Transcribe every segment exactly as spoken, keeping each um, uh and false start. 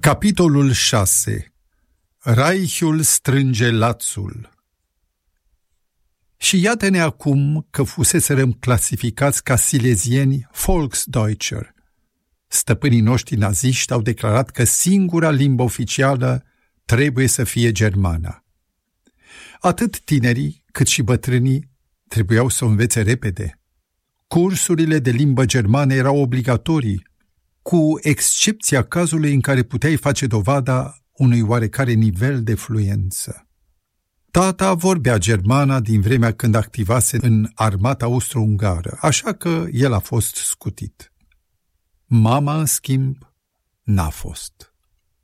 Capitolul șase. Reichul strânge lațul. Și iată-ne acum că fuseserăm clasificați ca silezieni Volksdeutscher. Stăpânii noștri naziști au declarat că singura limbă oficială trebuie să fie germana. Atât tinerii cât și bătrânii trebuiau să o învețe repede. Cursurile de limbă germană erau obligatorii, cu excepția cazului în care puteai face dovada unui oarecare nivel de fluență. Tata vorbea germana din vremea când activase în armata austro-ungară, așa că el a fost scutit. Mama, în schimb, n-a fost.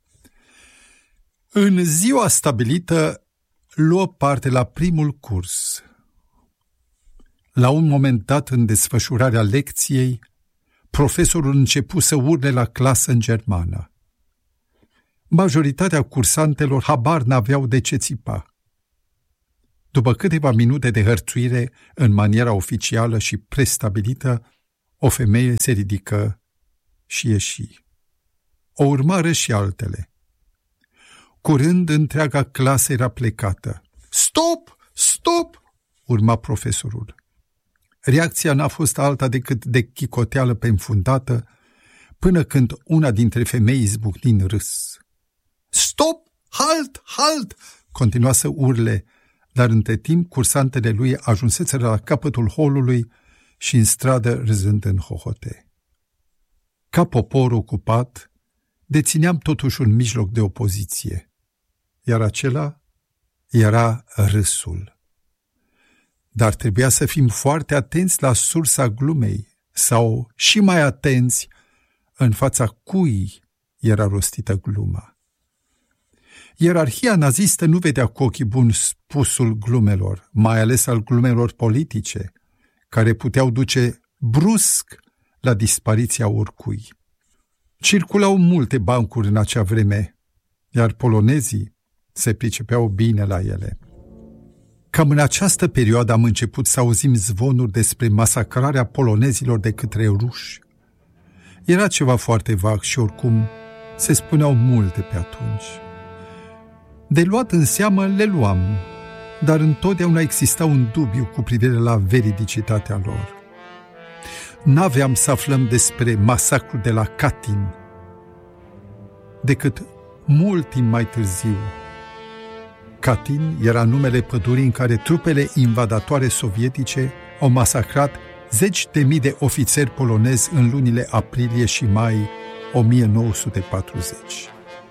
În ziua stabilită, luă parte la primul curs. La un moment dat, în desfășurarea lecției, profesorul începu să urle la clasă în germană. Majoritatea cursantelor habar n-aveau de ce țipa. După câteva minute de hărțuire în maniera oficială și prestabilită, o femeie se ridică și ieși. O urmară și altele. Curând, întreaga clasă era plecată. Stop! Stop! Urma profesorul. Reacția n-a fost alta decât de chicoteală pe înfundată, până când una dintre femei izbucni în râs. Stop! Halt! Halt! Continua să urle, dar între timp cursantele lui ajunseseră la capătul holului și în stradă râzând în hohote. Ca popor ocupat, dețineam totuși un mijloc de opoziție, iar acela era râsul. Dar trebuia să fim foarte atenți la sursa glumei sau și mai atenți în fața cui era rostită gluma. Ierarhia nazistă nu vedea cu ochii buni spusul glumelor, mai ales al glumelor politice, care puteau duce brusc la dispariția oricui. Circulau multe bancuri în acea vreme, iar polonezii se pricepeau bine la ele. Cam în această perioadă am început să auzim zvonuri despre masacrarea polonezilor de către ruși. Era ceva foarte vag și oricum se spuneau multe pe atunci. De luat în seamă le luam, dar întotdeauna exista un dubiu cu privire la veridicitatea lor. N-aveam să aflăm despre masacrul de la Katyn, decât mult timp mai târziu. Katyn era numele pădurii în care trupele invadatoare sovietice au masacrat zeci de mii de ofițeri polonezi în lunile aprilie și mai o mie nouă sute patruzeci.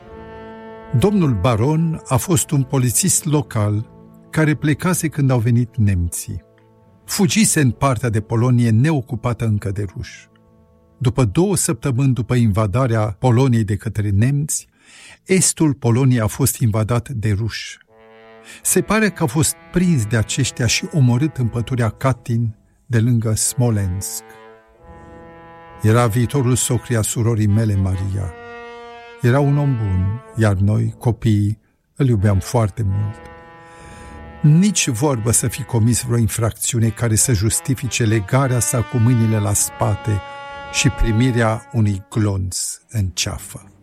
Domnul baron a fost un polițist local care plecase când au venit nemții. Fugise în partea de Polonie neocupată încă de ruși. După două săptămâni după invadarea Poloniei de către nemți, estul Poloniei a fost invadat de ruși. Se pare că a fost prins de aceștia și omorât în pădurea Katyn de lângă Smolensk. Era viitorul socrii a surorii mele, Maria. Era un om bun, iar noi, copiii, îl iubeam foarte mult. Nici vorbă să fi comis vreo infracțiune care să justifice legarea sa cu mâinile la spate și primirea unui glonț în ceafă.